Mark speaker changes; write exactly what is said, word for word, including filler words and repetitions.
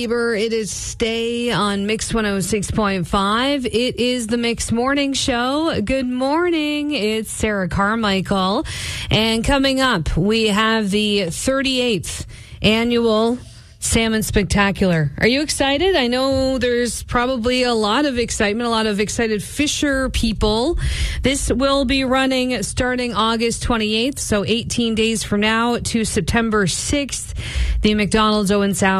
Speaker 1: It is Stay on Mix one oh six point five. It is the Mix Morning Show. Good morning. It's Sarah Carmichael. And coming up, we have the thirty-eighth annual Salmon Spectacular. Are you excited? I know there's probably a lot of excitement, a lot of excited fisher people. This will be running starting August twenty-eighth, so eighteen days from now to September sixth. The McDonald's Owen Sound